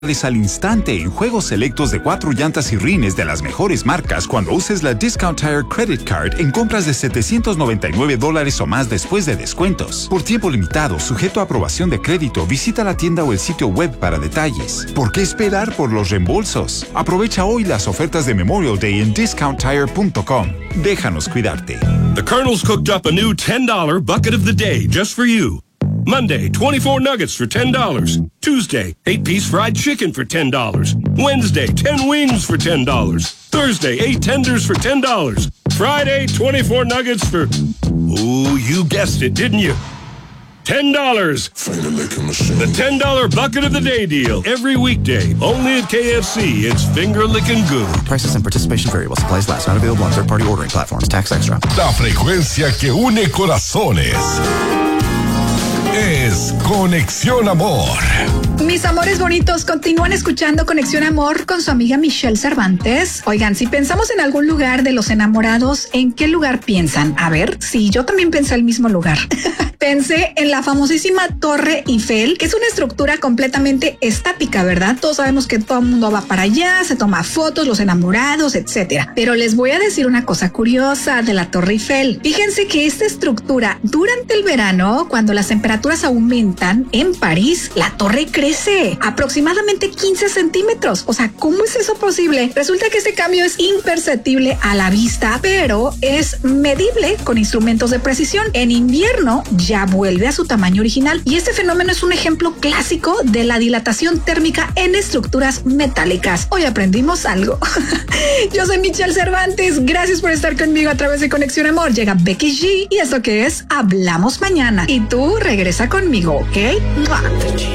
al instante en juegos selectos de 4 llantas y rines de las mejores marcas cuando uses la Discount Tire Credit Card en compras de $799 o más después de descuentos. Por tiempo limitado, sujeto a aprobación de crédito, visita la tienda o el sitio web para detalles. ¿Por qué esperar por los reembolsos? Aprovecha hoy las ofertas de Memorial Day en discounttire.com. Déjanos cuidarte. The Colonel's cooked up a new $10 bucket of the day just for you. Monday, 24 nuggets for $10. Tuesday, 8-piece fried chicken for $10. Wednesday, 10 wings for $10. Thursday, 8 tenders for $10. Friday, 24 nuggets for... Ooh, you guessed it, didn't you? $10. The $10 bucket of the day deal. Every weekday, only at KFC. It's finger licking good. Prices and participation variable. Supplies last. Not available on third-party ordering platforms. Tax extra. La frecuencia que une corazones es Conexión Amor. Mis amores bonitos, continúan escuchando Conexión Amor con su amiga Michelle Cervantes. Oigan, si pensamos en algún lugar de los enamorados, ¿en qué lugar piensan? A ver, sí, yo también pensé el mismo lugar. Pensé en la famosísima Torre Eiffel, que es una estructura completamente estática, ¿verdad? Todos sabemos que todo el mundo va para allá, se toma fotos, los enamorados, etcétera. Pero les voy a decir una cosa curiosa de la Torre Eiffel. Fíjense que esta estructura, durante el verano, cuando las temperaturas aumentan en París, la torre crece aproximadamente 15 centímetros. O sea, ¿cómo es eso posible? Resulta que este cambio es imperceptible a la vista, pero es medible con instrumentos de precisión. En invierno ya vuelve a su tamaño original y este fenómeno es un ejemplo clásico de la dilatación térmica en estructuras metálicas. Hoy aprendimos algo. Yo soy Michelle Cervantes, gracias por estar conmigo a través de Conexión Amor. Llega Becky G y esto que es Hablamos Mañana y tú regresa conmigo, ¿ok?